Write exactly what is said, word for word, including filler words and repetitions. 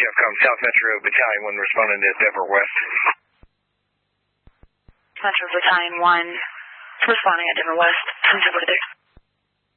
Chefcom, South Metro Battalion one responding to Denver West. Metro Battalion one responding at Denver West. Sensitive weather.